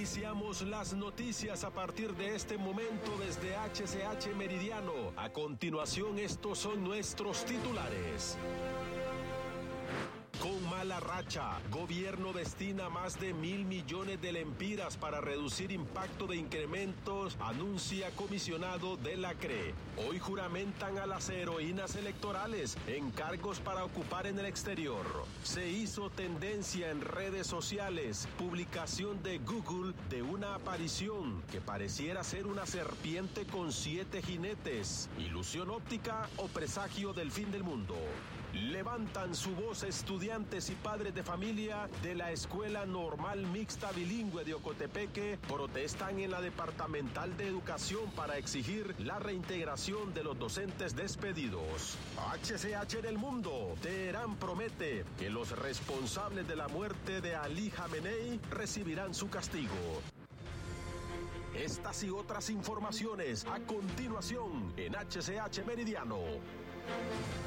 Iniciamos las noticias a partir de este momento desde HCH Meridiano. A continuación, estos son nuestros titulares. Con mala racha, gobierno destina más de 1.000 millones de lempiras para reducir impacto de incrementos, anuncia comisionado de la CRE. Hoy juramentan a las heroínas electorales en cargos para ocupar en el exterior. Se hizo tendencia en redes sociales, publicación de Google de una aparición que pareciera ser una serpiente con 7 jinetes. ¿Ilusión óptica o presagio del fin del mundo? Levantan su voz estudiantes y padres de familia de la Escuela Normal Mixta Bilingüe de Ocotepeque. Protestan en la Departamental de Educación para exigir la reintegración de los docentes despedidos. HCH en el mundo. Teherán promete que los responsables de la muerte de Ali Jamenei recibirán su castigo. Estas y otras informaciones a continuación en HCH Meridiano.